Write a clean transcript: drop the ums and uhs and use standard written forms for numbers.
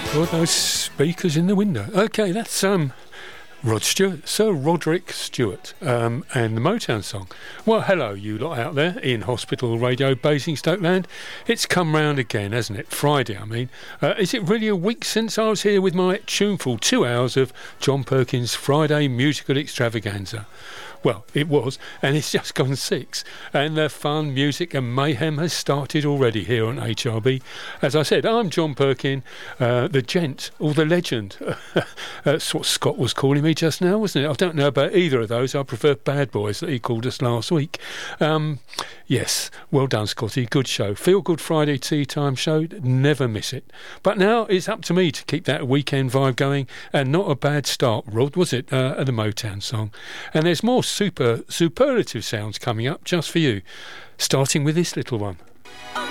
Or those speakers in the window. Okay, that's Rod Stewart, Sir Roderick Stewart, and the Motown song. Well, hello, you lot out there in Hospital Radio, Basingstoke land. It's come round again, hasn't it? Friday, I mean. Is it really a week since I was here with my tuneful 2 hours of John Perkins' Friday musical extravaganza? Well, it was, and it's just gone 6. And the fun, music and mayhem has started already here on HRB. As I said, I'm John Perkin, the gent, or the legend. That's what Scott was calling me just now, wasn't it? I don't know about either of those. I prefer Bad Boys that he called us last week. Yes, well done, Scotty. Good show. Feel Good Friday tea time show. Never miss it. But now it's up to me to keep that weekend vibe going, and not a bad start, Rod, was it? The Motown song. And there's more superlative sounds coming up just for you, starting with this little one.